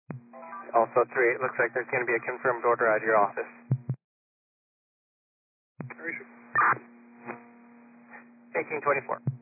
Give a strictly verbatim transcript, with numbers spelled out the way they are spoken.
Also three, it looks like there's going to be a confirmed order at your office. eighteen twenty-four.